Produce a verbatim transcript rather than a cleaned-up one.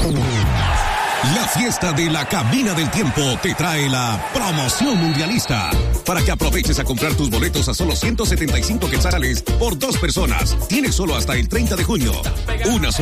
La fiesta de la Cabina del Tiempo te trae la promoción mundialista para que aproveches a comprar tus boletos a solo ciento setenta y cinco quetzales por dos personas. Tienes solo hasta el treinta de junio. Una